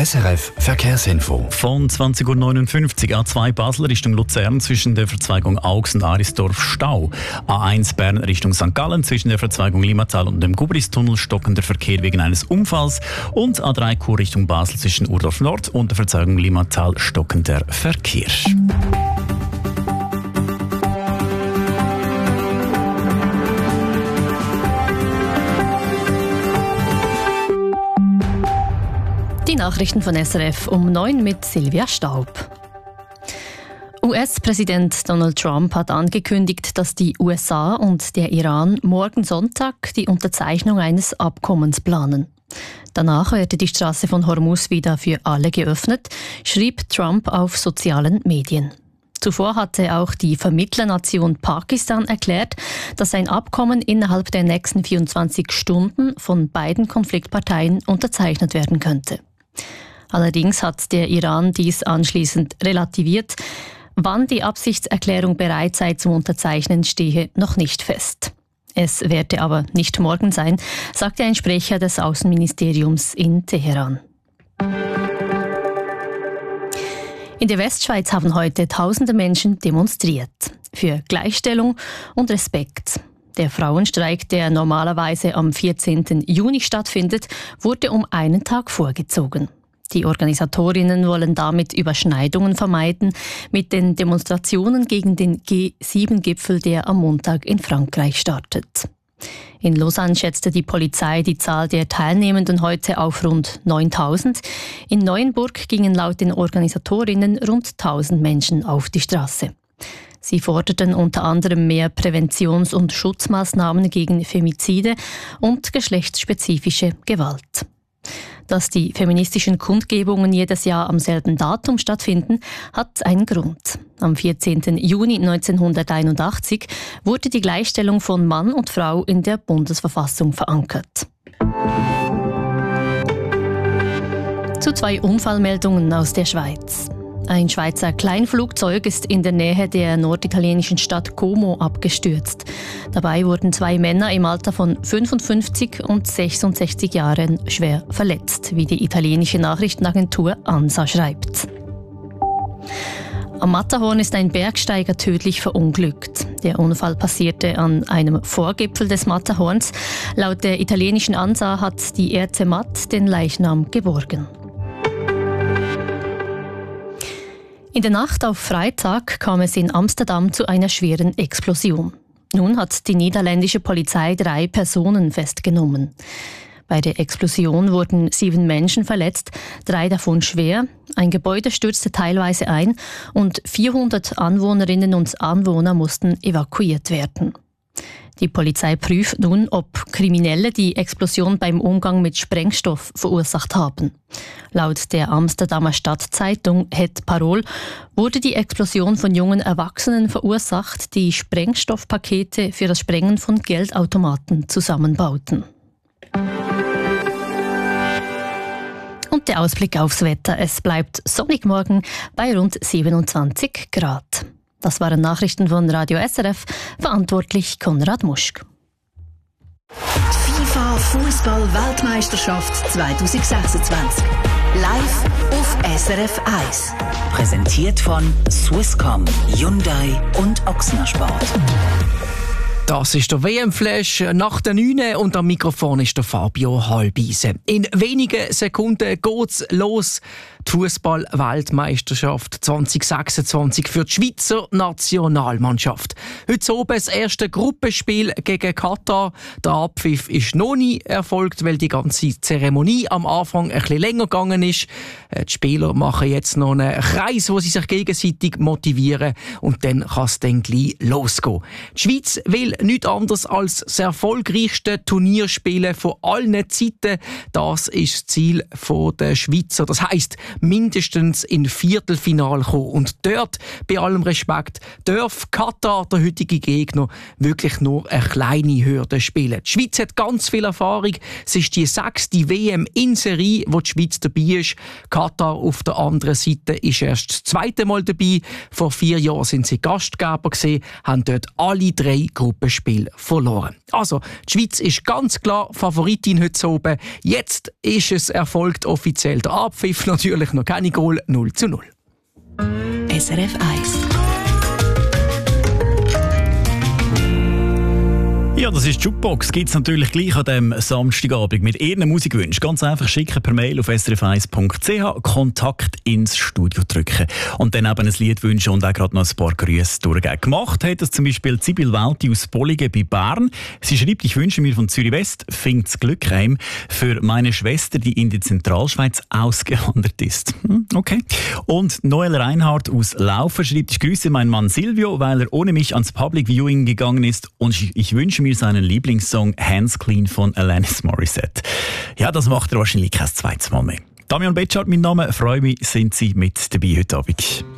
SRF Verkehrsinfo. Von 20.59 Uhr A2 Basel Richtung Luzern zwischen der Verzweigung Augs und Arisdorf Stau. A1 Bern Richtung St. Gallen zwischen der Verzweigung Limatal und dem Gubristunnel stockender Verkehr wegen eines Unfalls. Und A3 Chur Richtung Basel zwischen Urdorf Nord und der Verzweigung Limatal stockender Verkehr. Die Nachrichten von SRF um 9 mit Silvia Staub. US-Präsident Donald Trump hat angekündigt, dass die USA und der Iran morgen Sonntag die Unterzeichnung eines Abkommens planen. Danach werde die Straße von Hormuz wieder für alle geöffnet, schrieb Trump auf sozialen Medien. Zuvor hatte auch die Vermittlernation Pakistan erklärt, dass ein Abkommen innerhalb der nächsten 24 Stunden von beiden Konfliktparteien unterzeichnet werden könnte. Allerdings hat der Iran dies anschließend relativiert. Wann die Absichtserklärung bereit sei zum Unterzeichnen, stehe noch nicht fest. Es werde aber nicht morgen sein, sagte ein Sprecher des Außenministeriums in Teheran. In der Westschweiz haben heute tausende Menschen demonstriert. Für Gleichstellung und Respekt. Der Frauenstreik, der normalerweise am 14. Juni stattfindet, wurde um einen Tag vorgezogen. Die Organisatorinnen wollen damit Überschneidungen vermeiden mit den Demonstrationen gegen den G7-Gipfel, der am Montag in Frankreich startet. In Lausanne schätzte die Polizei die Zahl der Teilnehmenden heute auf rund 9.000. In Neuenburg gingen laut den Organisatorinnen rund 1.000 Menschen auf die Straße. Sie forderten unter anderem mehr Präventions- und Schutzmaßnahmen gegen Femizide und geschlechtsspezifische Gewalt. Dass die feministischen Kundgebungen jedes Jahr am selben Datum stattfinden, hat einen Grund. Am 14. Juni 1981 wurde die Gleichstellung von Mann und Frau in der Bundesverfassung verankert. Zu 2 Unfallmeldungen aus der Schweiz. Ein Schweizer Kleinflugzeug ist in der Nähe der norditalienischen Stadt Como abgestürzt. Dabei wurden 2 Männer im Alter von 55 und 66 Jahren schwer verletzt, wie die italienische Nachrichtenagentur ANSA schreibt. Am Matterhorn ist ein Bergsteiger tödlich verunglückt. Der Unfall passierte an einem Vorgipfel des Matterhorns. Laut der italienischen ANSA hat die RZ den Leichnam geborgen. In der Nacht auf Freitag kam es in Amsterdam zu einer schweren Explosion. Nun hat die niederländische Polizei 3 Personen festgenommen. Bei der Explosion wurden 7 Menschen verletzt, 3 davon schwer. Ein Gebäude stürzte teilweise ein und 400 Anwohnerinnen und Anwohner mussten evakuiert werden. Die Polizei prüft nun, ob Kriminelle die Explosion beim Umgang mit Sprengstoff verursacht haben. Laut der Amsterdamer Stadtzeitung Het Parool wurde die Explosion von jungen Erwachsenen verursacht, die Sprengstoffpakete für das Sprengen von Geldautomaten zusammenbauten. Und der Ausblick aufs Wetter. Es bleibt sonnig morgen bei rund 27 Grad. Das waren Nachrichten von Radio SRF, verantwortlich Konrad Muschk. Die FIFA Fußball-Weltmeisterschaft 2026. Live auf SRF 1. Präsentiert von Swisscom, Hyundai und Ochsner Sport. Das ist der WM-Flash nach der 9 und am Mikrofon ist der Fabio Halbise. In wenigen Sekunden geht's los. Die Fußball-Weltmeisterschaft 2026 für die Schweizer Nationalmannschaft. Heute oben das erste Gruppenspiel gegen Katar. Der Abpfiff ist noch nie erfolgt, weil die ganze Zeremonie am Anfang ein bisschen länger gegangen ist. Die Spieler machen jetzt noch einen Kreis, wo sie sich gegenseitig motivieren und dann kann es dann gleich losgehen. Die Schweiz will nichts anderes als das erfolgreichste Turnierspielen von allen Zeiten. Das ist das Ziel der Schweizer. Das heisst, mindestens in Viertelfinale kommen. Und dort, bei allem Respekt, darf Katar, der heutige Gegner, wirklich nur eine kleine Hürde spielen. Die Schweiz hat ganz viel Erfahrung. Es ist die 6. WM in Serie, wo die Schweiz dabei ist. Katar auf der anderen Seite ist erst das zweite Mal dabei. Vor 4 Jahren sind sie Gastgeber gewesen, haben dort alle 3 Gruppenspiele verloren. Also, die Schweiz ist ganz klar Favoritin heute oben. Jetzt ist es erfolgt offiziell der Abpfiff, natürlich noch keine Goal, 0:0. SRF 1. Ja, das ist die Jukebox. Gibt es natürlich gleich an diesem Samstagabend mit Ihren Musikwünschen. Ganz einfach schicken per Mail auf srf1.ch, Kontakt ins Studio drücken und dann eben ein Lied wünschen und auch gerade noch ein paar Grüße durchgeben. Gemacht hat das zum Beispiel Sibyl Welti aus Bolligen bei Bern. Sie schreibt, ich wünsche mir von Zürich West «Fingt's Glück heim» für meine Schwester, die in die Zentralschweiz ausgewandert ist. Okay. Und Noel Reinhardt aus Laufen schreibt, ich grüße meinen Mann Silvio, weil er ohne mich ans Public Viewing gegangen ist und ich wünsche mir seinen Lieblingssong «Hands Clean» von Alanis Morissette. Ja, das macht er wahrscheinlich kein zweites Mal mehr. Damian Betschart, mein Name. Freue mich, sind Sie mit dabei heute Abend.